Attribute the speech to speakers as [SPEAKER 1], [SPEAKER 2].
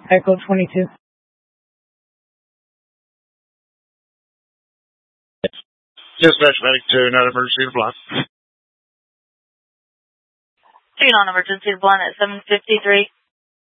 [SPEAKER 1] Echo 22.
[SPEAKER 2] Dispatch medic to non-emergency to Blunt.
[SPEAKER 3] 2 non-emergency to Blunt at 753.